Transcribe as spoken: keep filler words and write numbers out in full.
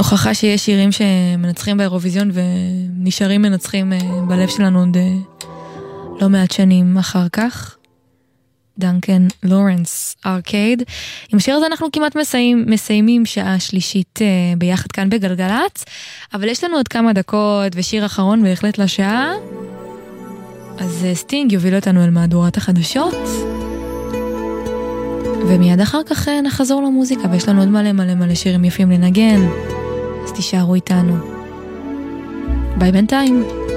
הוכחה שיש שירים שמנצחים באירוויזיון ונשארים מנצחים בלב שלנו עוד לא מעט שנים אחר כך. דנקן לורנס, ארקייד. עם השיר הזה אנחנו כמעט מסיים, מסיימים שעה שלישית ביחד כאן בגלגלת, אבל יש לנו עוד כמה דקות ושיר אחרון בהחלט לשעה. אז סטינג יוביל אותנו אל מהדורת החדשות, ומיד אחר כך נחזור למוזיקה, ויש לנו עוד מלא מלא מלא שירים יפים לנגן, אז תישארו איתנו. ביי בינתיים.